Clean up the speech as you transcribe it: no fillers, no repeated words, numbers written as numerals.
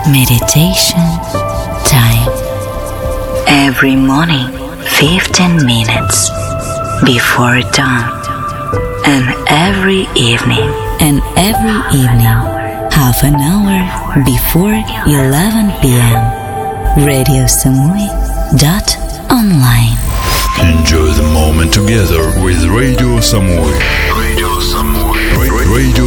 meditation time. Every morning, 15 minutes before dawn, and every evening, half an hour before 11 p.m. Radio Samui.online. Enjoy the moment together with Radio Samui. Radio